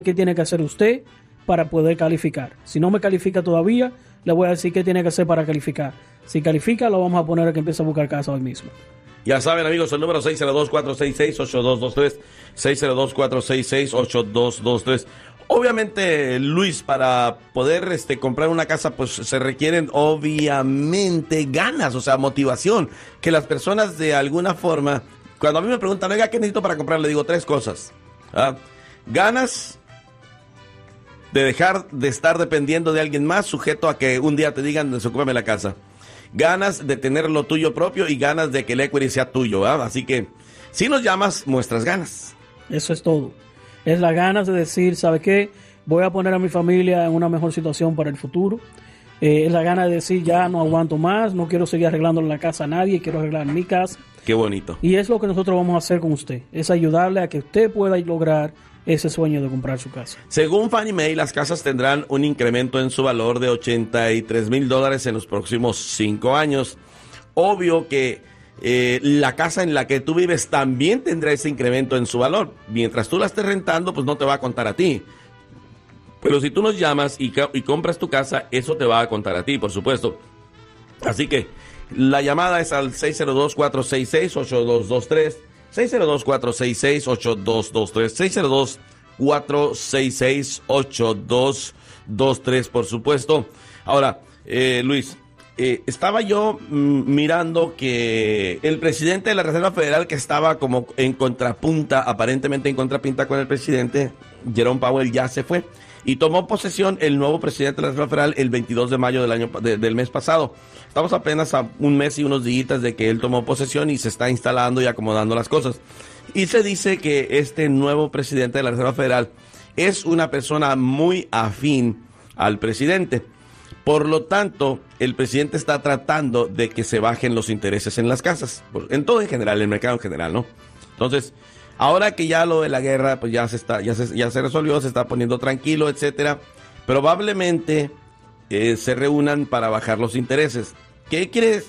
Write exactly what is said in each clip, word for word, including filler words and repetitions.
qué tiene que hacer usted para poder calificar. Si no me califica todavía, le voy a decir qué tiene que hacer para calificar. Si califica, lo vamos a poner a que empiece a buscar casa hoy mismo. Ya saben, amigos, el número seis cero dos, cuatro seis seis, ocho dos dos tres, seis cero dos, cuatro seis seis, ocho dos dos tres. Obviamente, Luis, para poder este, comprar una casa, pues se requieren obviamente ganas, o sea, motivación. Que las personas de alguna forma, cuando a mí me preguntan, oiga, ¿qué necesito para comprar? Le digo tres cosas. ¿Ah? Ganas de dejar de estar dependiendo de alguien más, sujeto a que un día te digan, desocúpame la casa. Ganas de tener lo tuyo propio y ganas de que el equity sea tuyo, ¿verdad? Así que, si nos llamas, muestras ganas. Eso es todo. Es las ganas de decir, ¿sabe qué? Voy a poner a mi familia en una mejor situación para el futuro. Eh, es la gana de decir, ya no aguanto más, no quiero seguir arreglando la casa a nadie, quiero arreglar mi casa. Qué bonito. Y es lo que nosotros vamos a hacer con usted, es ayudarle a que usted pueda lograr ese sueño de comprar su casa. Según Fannie Mae, las casas tendrán un incremento en su valor de ochenta y tres mil dólares en los próximos cinco años. Obvio que eh, la casa en la que tú vives también tendrá ese incremento en su valor. Mientras tú la estés rentando, pues no te va a contar a ti. Pero si tú nos llamas y, y compras tu casa, eso te va a contar a ti, por supuesto. Así que la llamada es al seis cero dos, cuatro seis seis, ocho dos dos tres. seis cero dos, cuatro seis seis, ocho dos dos tres, seis cero dos, cuatro seis seis, ocho dos dos tres, por supuesto. Ahora, eh, Luis, eh, estaba yo mm, mirando que el presidente de la Reserva Federal, que estaba como en contrapunta, aparentemente en contrapunta con el presidente, Jerome Powell, ya se fue y tomó posesión el nuevo presidente de la Reserva Federal el veintidós de mayo del año de, del mes pasado. Estamos apenas a un mes y unos días de que él tomó posesión y se está instalando y acomodando las cosas. Y se dice que este nuevo presidente de la Reserva Federal es una persona muy afín al presidente. Por lo tanto, el presidente está tratando de que se bajen los intereses en las casas, en todo en general, en el mercado en general, ¿no? Entonces, ahora que ya lo de la guerra, pues ya se está, ya se, ya se resolvió, se está poniendo tranquilo, etcétera, probablemente eh, se reúnan para bajar los intereses. ¿Qué quieres?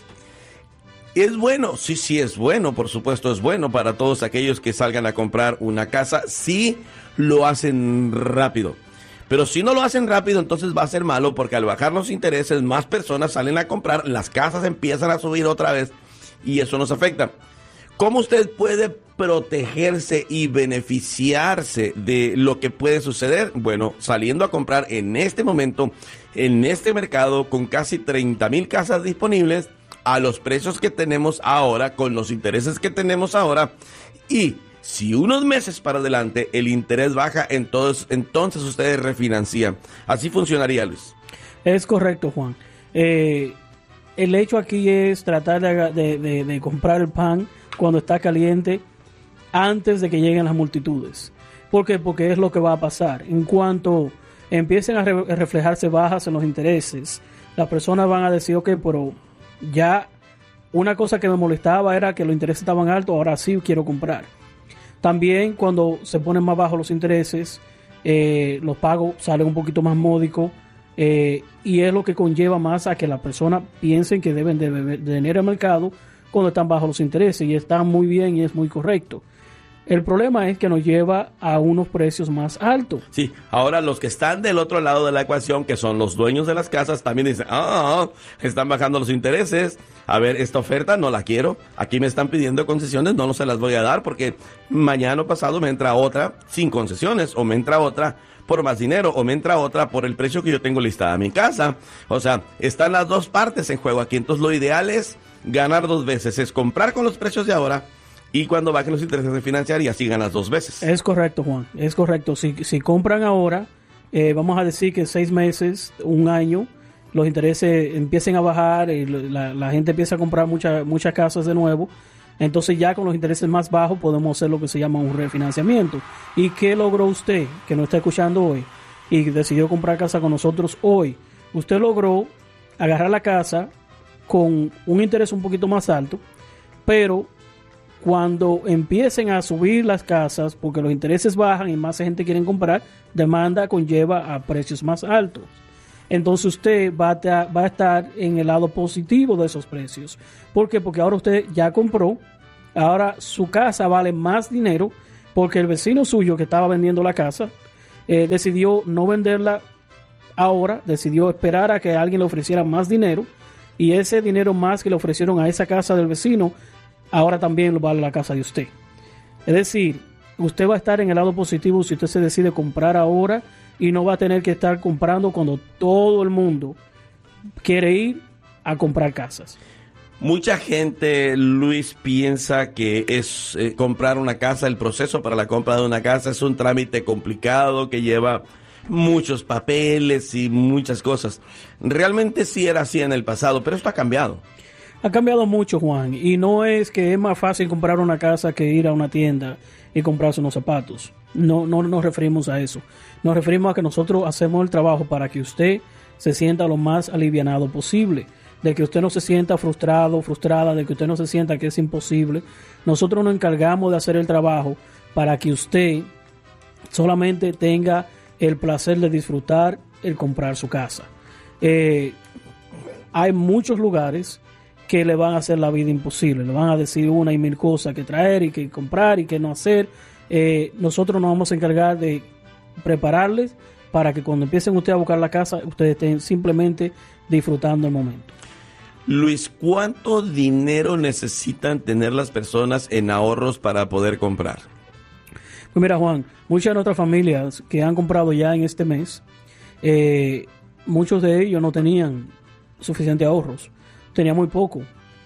¿Es bueno? Sí, sí es bueno, por supuesto es bueno para todos aquellos que salgan a comprar una casa, si lo hacen rápido. Pero si no lo hacen rápido, entonces va a ser malo, porque al bajar los intereses, más personas salen a comprar, las casas empiezan a subir otra vez y eso nos afecta. ¿Cómo usted puede protegerse y beneficiarse de lo que puede suceder? Bueno, saliendo a comprar en este momento, en este mercado, con casi treinta mil casas disponibles, a los precios que tenemos ahora, con los intereses que tenemos ahora, y si unos meses para adelante el interés baja, entonces, entonces ustedes refinancian. Así funcionaría, Luis. Es correcto, Juan. Eh, el hecho aquí es tratar de, de, de, de comprar el pan cuando está caliente antes de que lleguen las multitudes. ¿Por qué? Porque es lo que va a pasar. En cuanto empiecen a re- reflejarse bajas en los intereses, las personas van a decir, ok, pero ya una cosa que me molestaba era que los intereses estaban altos, ahora sí quiero comprar. También cuando se ponen más bajos los intereses, eh, los pagos salen un poquito más módicos, eh, y es lo que conlleva más a que las personas piensen que deben de, de, de tener el mercado cuando están bajos los intereses, y está muy bien y es muy correcto. El problema es que nos lleva a unos precios más altos. Sí, ahora los que están del otro lado de la ecuación, que son los dueños de las casas, también dicen, ah, están bajando los intereses, a ver, esta oferta no la quiero, aquí me están pidiendo concesiones, no, no se las voy a dar, porque mañana o pasado me entra otra sin concesiones, o me entra otra por más dinero, o me entra otra por el precio que yo tengo listada en mi casa. O sea, están las dos partes en juego aquí, entonces lo ideal es ganar dos veces, es comprar con los precios de ahora, y cuando bajen los intereses de financiar, y así ganas dos veces. Es correcto, Juan, es correcto. Si, si compran ahora, eh, vamos a decir que seis meses, un año, los intereses empiecen a bajar, y la, la gente empieza a comprar muchas muchas casas de nuevo, entonces ya con los intereses más bajos podemos hacer lo que se llama un refinanciamiento. ¿Y qué logró usted, que nos está escuchando hoy, y decidió comprar casa con nosotros hoy? Usted logró agarrar la casa con un interés un poquito más alto, pero cuando empiecen a subir las casas, porque los intereses bajan y más gente quiere comprar, demanda conlleva a precios más altos. Entonces usted va a, va a estar en el lado positivo de esos precios. ¿Por qué? Porque ahora usted ya compró, ahora su casa vale más dinero, porque el vecino suyo que estaba vendiendo la casa eh, decidió no venderla ahora, decidió esperar a que alguien le ofreciera más dinero, y ese dinero más que le ofrecieron a esa casa del vecino, ahora también lo vale la casa de usted. Es decir, usted va a estar en el lado positivo si usted se decide comprar ahora y no va a tener que estar comprando cuando todo el mundo quiere ir a comprar casas. Mucha gente, Luis, piensa que es eh, comprar una casa, el proceso para la compra de una casa es un trámite complicado que lleva muchos papeles y muchas cosas. Realmente sí era así en el pasado, pero esto ha cambiado. Ha cambiado mucho, Juan, y no es que es más fácil comprar una casa que ir a una tienda y comprarse unos zapatos. No, no nos referimos a eso. Nos referimos a que nosotros hacemos el trabajo para que usted se sienta lo más alivianado posible, de que usted no se sienta frustrado, frustrada, de que usted no se sienta que es imposible. Nosotros nos encargamos de hacer el trabajo para que usted solamente tenga el placer de disfrutar el comprar su casa. Eh, hay muchos lugares que le van a hacer la vida imposible, le van a decir una y mil cosas que traer y que comprar y que no hacer. Eh, nosotros nos vamos a encargar de prepararles para que cuando empiecen ustedes a buscar la casa, ustedes estén simplemente disfrutando el momento. Luis, ¿cuánto dinero necesitan tener las personas en ahorros para poder comprar? Pues mira, Juan, muchas de nuestras familias que han comprado ya en este mes, eh, muchos de ellos no tenían suficientes ahorros, tenían muy poco.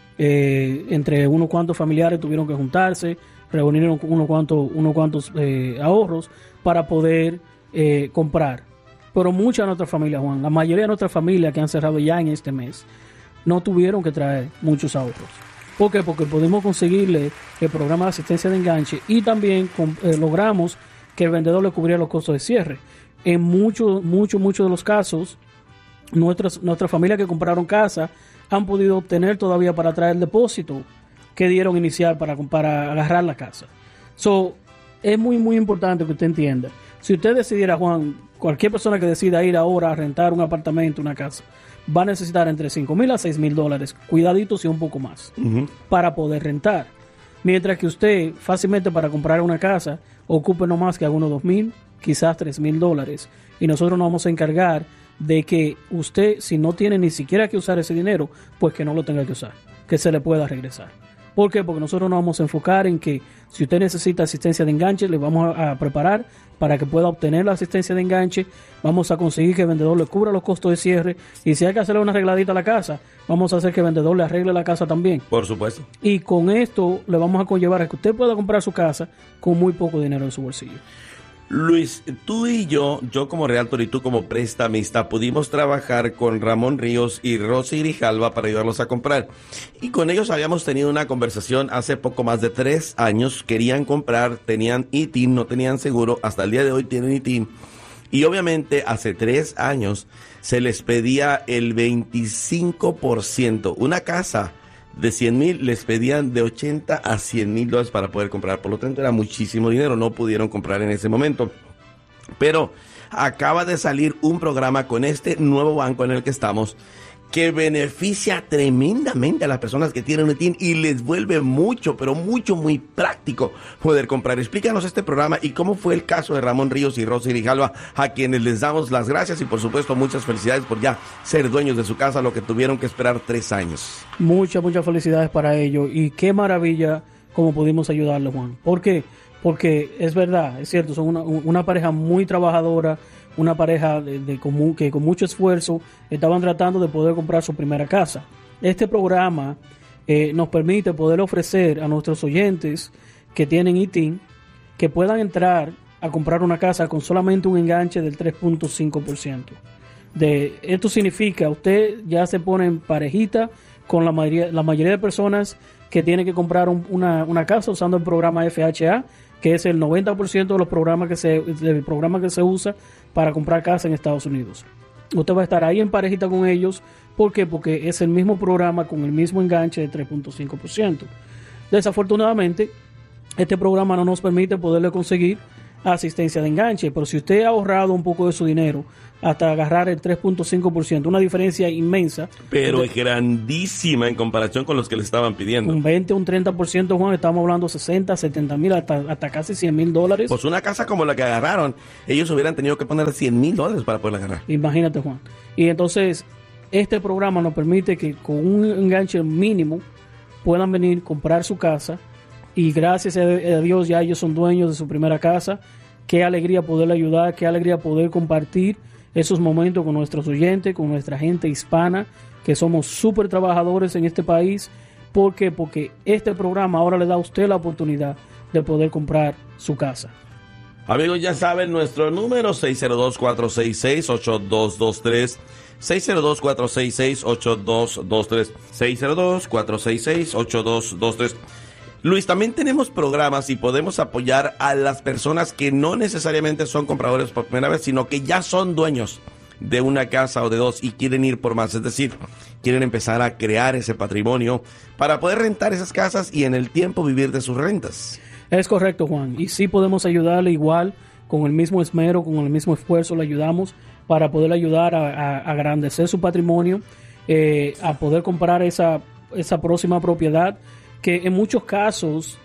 Eh, entre unos cuantos familiares tuvieron que juntarse, reunir unos cuantos, unos cuantos eh, ahorros para poder eh, comprar. Pero muchas de nuestras familias, Juan, la mayoría de nuestras familias que han cerrado ya en este mes, no tuvieron que traer muchos ahorros. ¿Por qué? Porque pudimos conseguirle el programa de asistencia de enganche y también con, eh, logramos que el vendedor le cubriera los costos de cierre. En muchos, muchos, muchos de los casos, nuestras, nuestras familias que compraron casa han podido obtener todavía para traer el depósito que dieron inicial para, para agarrar la casa. So, es muy, muy importante que usted entienda. Si usted decidiera, Juan, cualquier persona que decida ir ahora a rentar un apartamento, una casa, va a necesitar entre cinco mil a seis mil dólares, cuidaditos y un poco más, uh-huh, para poder rentar. Mientras que usted fácilmente para comprar una casa ocupe no más que algunos dos mil, quizás tres mil dólares. Y nosotros nos vamos a encargar de que usted, si no tiene ni siquiera que usar ese dinero, pues que no lo tenga que usar, que se le pueda regresar. ¿Por qué? Porque nosotros nos vamos a enfocar en que si usted necesita asistencia de enganche, le vamos a, a preparar para que pueda obtener la asistencia de enganche. Vamos a conseguir que el vendedor le cubra los costos de cierre. Y si hay que hacerle una arregladita a la casa, vamos a hacer que el vendedor le arregle la casa también. Por supuesto. Y con esto le vamos a conllevar a que usted pueda comprar su casa con muy poco dinero en su bolsillo. Luis, tú y yo, yo como realtor y tú como prestamista, pudimos trabajar con Ramón Ríos y Rosy Grijalva para ayudarlos a comprar. Y con ellos habíamos tenido una conversación hace poco más de tres años. Querían comprar, tenían I T I N, no tenían seguro. Hasta el día de hoy tienen I T I N. Y obviamente hace tres años se les pedía el veinticinco por ciento. Una casa de cien mil les pedían de ochenta a cien mil dólares para poder comprar. Por lo tanto, era muchísimo dinero. No pudieron comprar en ese momento. Pero acaba de salir un programa con este nuevo banco en el que estamos que beneficia tremendamente a las personas que tienen un I T I N y les vuelve mucho, pero mucho, muy práctico poder comprar. Explícanos este programa y cómo fue el caso de Ramón Ríos y Rosy Grijalva, a quienes les damos las gracias y por supuesto muchas felicidades por ya ser dueños de su casa, lo que tuvieron que esperar tres años. Muchas, muchas felicidades para ellos y qué maravilla cómo pudimos ayudarle, Juan. ¿Por qué? Porque es verdad, es cierto, son una, una pareja muy trabajadora, una pareja de, de común, que con mucho esfuerzo estaban tratando de poder comprar su primera casa. Este programa eh, nos permite poder ofrecer a nuestros oyentes que tienen I T I N que puedan entrar a comprar una casa con solamente un enganche del tres punto cinco por ciento. De, esto significa, usted ya se pone en parejita con la mayoría, la mayoría de personas que tienen que comprar un, una, una casa usando el programa F H A, que es el noventa por ciento de los programas que se, del programa que se usa para comprar casa en Estados Unidos. Usted va a estar ahí en parejita con ellos. ¿Por qué? Porque es el mismo programa con el mismo enganche de tres punto cinco por ciento. Desafortunadamente, este programa no nos permite poderle conseguir asistencia de enganche. Pero si usted ha ahorrado un poco de su dinero hasta agarrar el tres punto cinco por ciento, una diferencia inmensa. Pero de, es grandísima en comparación con los que le estaban pidiendo. Un veinte, un treinta por ciento, Juan, estamos hablando sesenta, setenta mil, hasta, hasta casi cien mil dólares. Pues una casa como la que agarraron, ellos hubieran tenido que poner cien mil dólares para poderla agarrar. Imagínate, Juan. Y entonces, este programa nos permite que con un enganche mínimo puedan venir, comprar su casa, y gracias a Dios ya ellos son dueños de su primera casa. Qué alegría poderle ayudar, qué alegría poder compartir esos momentos con nuestros oyentes, con nuestra gente hispana, que somos súper trabajadores en este país. ¿Por qué? Porque este programa ahora le da a usted la oportunidad de poder comprar su casa. Amigos, ya saben, nuestro número seis cero dos, cuatro seis seis, ocho dos dos tres, seis cero dos, cuatro seis seis, ocho dos dos tres, seis cero dos, cuatro seis seis, ocho dos dos tres. Luis, también tenemos programas y podemos apoyar a las personas que no necesariamente son compradores por primera vez, sino que ya son dueños de una casa o de dos y quieren ir por más. Es decir, quieren empezar a crear ese patrimonio para poder rentar esas casas y en el tiempo vivir de sus rentas. Es correcto, Juan. Y sí podemos ayudarle igual, con el mismo esmero, con el mismo esfuerzo le ayudamos para poder ayudar a, a, a agrandecer su patrimonio, eh, a poder comprar esa, esa próxima propiedad, que en muchos casos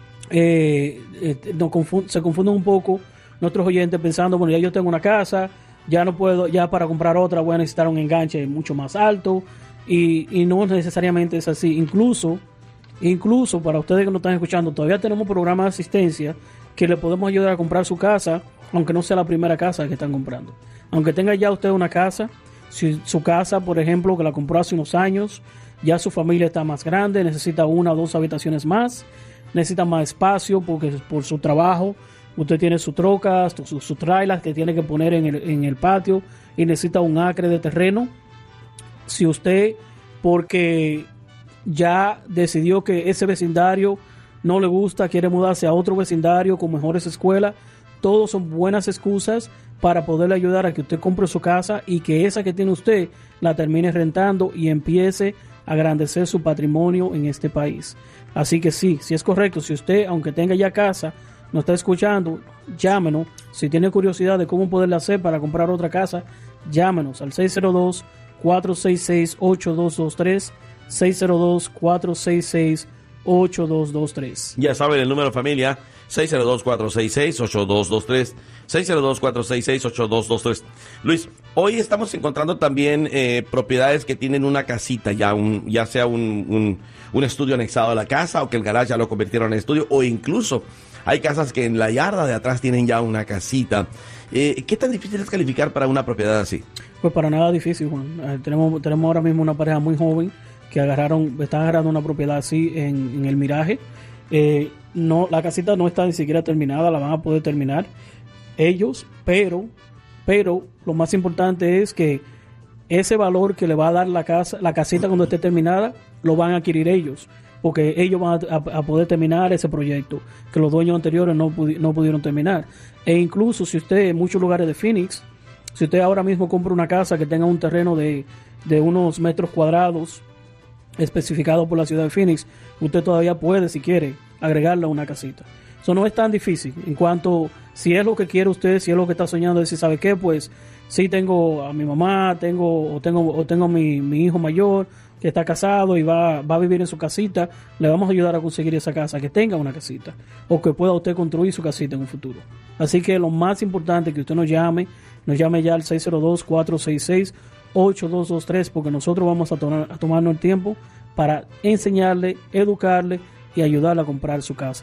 eh, eh, nos confund- se confunden un poco nuestros oyentes pensando, bueno, ya yo tengo una casa, ya no puedo, ya para comprar otra voy a necesitar un enganche mucho más alto, y, y no necesariamente es así. Incluso, incluso para ustedes que nos están escuchando, todavía tenemos programas de asistencia que le podemos ayudar a comprar su casa, aunque no sea la primera casa que están comprando. Aunque tenga ya usted una casa, si su casa, por ejemplo, que la compró hace unos años, ya su familia está más grande, necesita una o dos habitaciones más, necesita más espacio porque por su trabajo usted tiene su troca, su, su trailer que tiene que poner en el, en el patio, y necesita un acre de terreno. Si usted, porque ya decidió que ese vecindario no le gusta, quiere mudarse a otro vecindario con mejores escuelas, todos son buenas excusas para poderle ayudar a que usted compre su casa y que esa que tiene usted la termine rentando y empiece a agrandecer su patrimonio en este país. Así que sí, sí es correcto. Si usted, aunque tenga ya casa, nos está escuchando, llámenos. Si tiene curiosidad de cómo poderle hacer para comprar otra casa, llámenos al seis cero dos, cuatro seis seis, ocho dos dos tres, seis cero dos, cuatro seis seis, ocho dos dos tres. Ya saben el número, familia, seis cero dos, cuatro seis seis, ocho dos dos tres, seis cero dos, cuatro seis seis, ocho dos dos tres. Luis, hoy estamos encontrando también eh, propiedades que tienen una casita, ya un ya sea un, un, un estudio anexado a la casa, o que el garage ya lo convirtieron en estudio, o incluso hay casas que en la yarda de atrás tienen ya una casita. Eh, ¿Qué tan difícil es calificar para una propiedad así? Pues para nada difícil, Juan. Eh, tenemos, tenemos ahora mismo una pareja muy joven que agarraron, están agarrando una propiedad así en, en el Miraje. Eh, no, la casita no está ni siquiera terminada, la van a poder terminar ellos, pero, pero lo más importante es que ese valor que le va a dar la casa, la casita cuando esté terminada, lo van a adquirir ellos, porque ellos van a, a, a poder terminar ese proyecto que los dueños anteriores no, pudi- no pudieron terminar. E incluso si usted en muchos lugares de Phoenix, si usted ahora mismo compra una casa que tenga un terreno de, de unos metros cuadrados especificado por la ciudad de Phoenix, usted todavía puede, si quiere, agregarle a una casita. Eso no es tan difícil. En cuanto, si es lo que quiere usted, si es lo que está soñando, decir, ¿sabe qué? Pues sí, tengo a mi mamá, tengo o tengo o tengo a mi, mi hijo mayor que está casado y va, va a vivir en su casita, le vamos a ayudar a conseguir esa casa, que tenga una casita, o que pueda usted construir su casita en un futuro. Así que lo más importante es que usted nos llame, nos llame ya al seis cero dos, cuatro seis seis, ocho dos dos tres, porque nosotros vamos a, to- a tomarnos el tiempo para enseñarle, educarle y ayudarle a comprar su casa.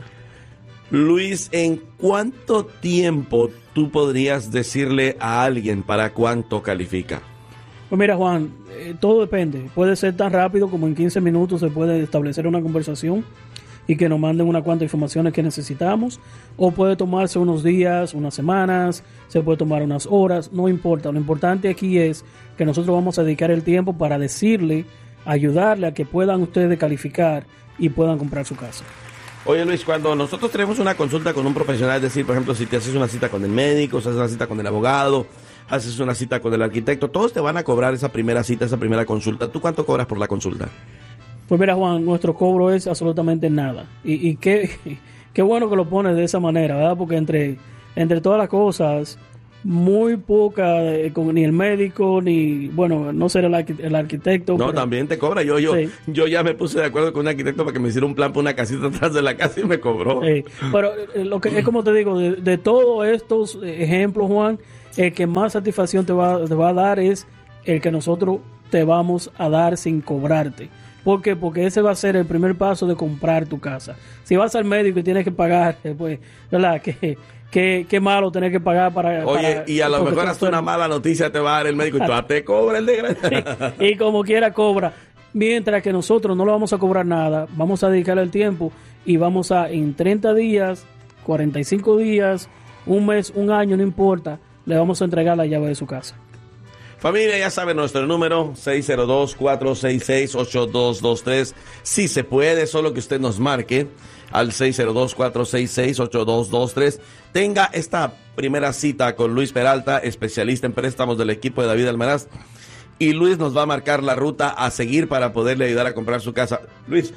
Luis, ¿en cuánto tiempo tú podrías decirle a alguien para cuánto califica? Pues mira, Juan, eh, todo depende. Puede ser tan rápido como en quince minutos se puede establecer una conversación y que nos manden una cuanta informaciones que necesitamos, o puede tomarse unos días, unas semanas, se puede tomar unas horas, no importa. Lo importante aquí es que nosotros vamos a dedicar el tiempo para decirle, ayudarle a que puedan ustedes calificar y puedan comprar su casa. Oye, Luis, cuando nosotros tenemos una consulta con un profesional, es decir, por ejemplo, si te haces una cita con el médico, si haces una cita con el abogado, haces una cita con el arquitecto, todos te van a cobrar esa primera cita, esa primera consulta. ¿Tú cuánto cobras por la consulta? Pues mira, Juan, nuestro cobro es absolutamente nada. Y, y qué, qué bueno que lo pones de esa manera, ¿verdad? Porque entre, entre todas las cosas, muy poca, eh, con, ni el médico, ni, bueno, no ser el, arqui- el arquitecto. No, pero, también te cobra. Yo, yo, sí. yo ya me puse de acuerdo con un arquitecto para que me hiciera un plan para una casita atrás de la casa y me cobró. Sí, pero eh, lo que es como te digo, de, de todos estos eh, ejemplos, Juan, el que más satisfacción te va, te va a dar es el que nosotros te vamos a dar sin cobrarte. ¿Por qué? Porque ese va a ser el primer paso de comprar tu casa. Si vas al médico y tienes que pagar, eh, pues, ¿verdad? Que, que, qué malo tener que pagar para... Oye, para- y a lo porque mejor tú hasta una mala noticia te va a dar el médico y tú ah, te cobra el desgraciado. y como quiera cobra. Mientras que nosotros no le vamos a cobrar nada, vamos a dedicarle el tiempo y vamos a, en treinta días, cuarenta y cinco días, un mes, un año, no importa, le vamos a entregar la llave de su casa. Familia, ya saben nuestro número, seis cero dos, cuatro seis seis, ocho dos dos tres. Si se puede, solo que usted nos marque al seis cero dos, cuatro seis seis, ocho dos dos tres. Tenga esta primera cita con Luis Peralta, especialista en préstamos del equipo de David Almaraz. Y Luis nos va a marcar la ruta a seguir para poderle ayudar a comprar su casa. Luis,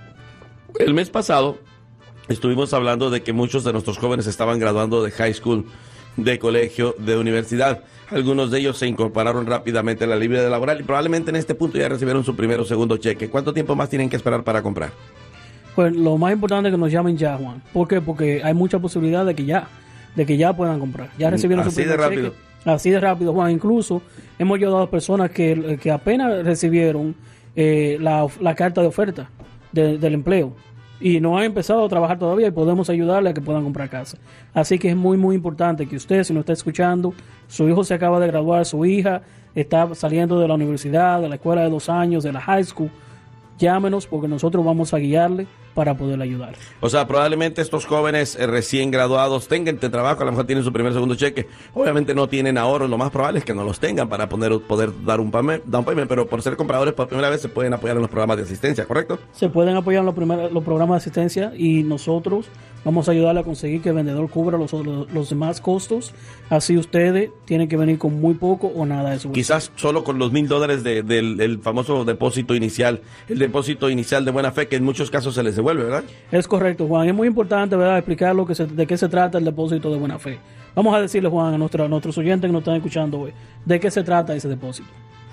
el mes pasado estuvimos hablando de que muchos de nuestros jóvenes estaban graduando de high school, de colegio, de universidad. Algunos de ellos se incorporaron rápidamente a la libre laboral y probablemente en este punto ya recibieron su primero o segundo cheque. ¿Cuánto tiempo más tienen que esperar para comprar? Pues lo más importante es que nos llamen ya, Juan. ¿Por qué? Porque hay mucha posibilidad de que ya, de que ya puedan comprar. Ya recibieron Así su primer de rápido. cheque. Así de rápido, Juan. Incluso hemos ayudado a personas que, que apenas recibieron eh, la, la carta de oferta de, del empleo y no han empezado a trabajar todavía y podemos ayudarle a que puedan comprar casa. Así que es muy, muy importante que usted, si no está escuchando, su hijo se acaba de graduar, su hija está saliendo de la universidad, de la escuela de dos años, de la high school, llámenos porque nosotros vamos a guiarle para poderle ayudar. O sea, probablemente estos jóvenes eh, recién graduados tengan de trabajo, a lo mejor tienen su primer segundo cheque. Obviamente no tienen ahorros, lo más probable es que no los tengan para poner, poder dar un payment, down payment, pero por ser compradores por primera vez se pueden apoyar en los programas de asistencia, ¿correcto? Se pueden apoyar en los, primer, los programas de asistencia y nosotros vamos a ayudarle a conseguir que el vendedor cubra los, los, los demás costos. Así ustedes tienen que venir con muy poco o nada de su bolsillo. Quizás solo con los mil dólares de, del el famoso depósito inicial, el depósito inicial de buena fe, que en muchos casos se les devuelve, ¿verdad? Es correcto, Juan. Es muy importante, ¿verdad?, explicar lo que se, de qué se trata el depósito de buena fe. Vamos a decirle, Juan, a, nuestra, a nuestros oyentes que nos están escuchando hoy, de qué se trata ese depósito.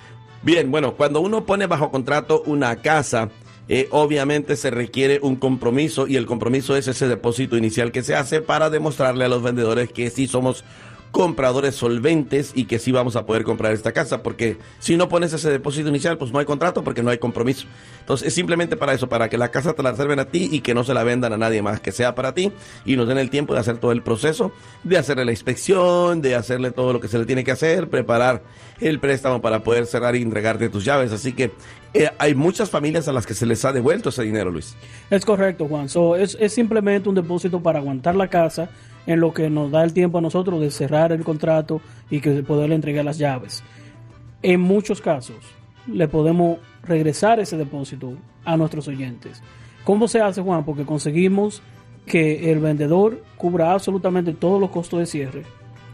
Bien, bueno, cuando uno pone bajo contrato una casa, eh, obviamente se requiere un compromiso y el compromiso es ese depósito inicial que se hace para demostrarle a los vendedores que sí somos compradores solventes y que sí vamos a poder comprar esta casa, porque si no pones ese depósito inicial, pues no hay contrato porque no hay compromiso. Entonces es simplemente para eso, para que la casa te la reserven a ti y que no se la vendan a nadie más, que sea para ti y nos den el tiempo de hacer todo el proceso, de hacerle la inspección, de hacerle todo lo que se le tiene que hacer, preparar el préstamo para poder cerrar y entregarte tus llaves. Así que eh, hay muchas familias a las que se les ha devuelto ese dinero, Luis. Es correcto, Juan. So, es, es simplemente un depósito para aguantar la casa en lo que nos da el tiempo a nosotros de cerrar el contrato y que poderle entregar las llaves. En muchos casos le podemos regresar ese depósito a nuestros oyentes. ¿Cómo se hace, Juan? Porque conseguimos que el vendedor cubra absolutamente todos los costos de cierre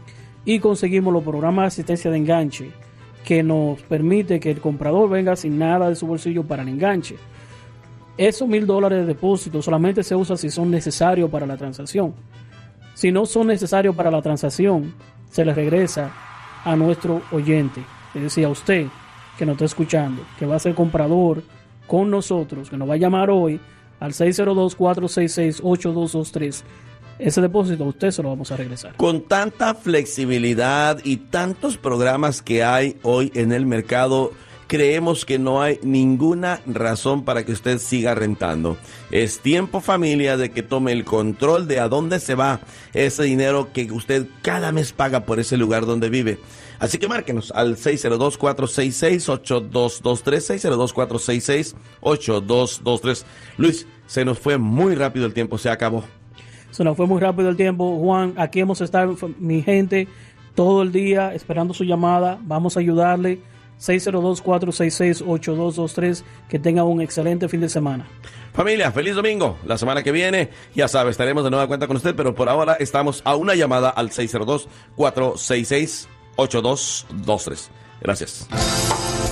y conseguimos los programas de asistencia de enganche que nos permite que el comprador venga sin nada de su bolsillo para el enganche. Esos mil dólares de depósito solamente se usa si son necesarios para la transacción. Si no son necesarios para la transacción, se les regresa a nuestro oyente, es decir, a usted que nos está escuchando, que va a ser comprador con nosotros, que nos va a llamar hoy al seis cero dos, cuatro seis seis, ocho dos dos tres. Ese depósito a usted se lo vamos a regresar. Con tanta flexibilidad y tantos programas que hay hoy en el mercado, creemos que no hay ninguna razón para que usted siga rentando. Es tiempo, familia, de que tome el control de a dónde se va ese dinero que usted cada mes paga por ese lugar donde vive. Así que márquenos al seis cero dos, cuatro seis seis, ocho dos dos tres, seis cero dos, cuatro seis seis, ocho dos dos tres. Luis, se nos fue muy rápido el tiempo, se acabó. Se nos fue muy rápido el tiempo, Juan. Aquí hemos estado, mi gente, todo el día esperando su llamada. Vamos a ayudarle. seis cero dos, cuatro seis seis, ocho dos dos tres. Que tenga un excelente fin de semana. Familia, feliz domingo. La semana que viene, ya sabes, estaremos de nueva cuenta con usted, pero por ahora estamos a una llamada al seis cero dos, cuatro seis seis, ocho dos dos tres. Gracias.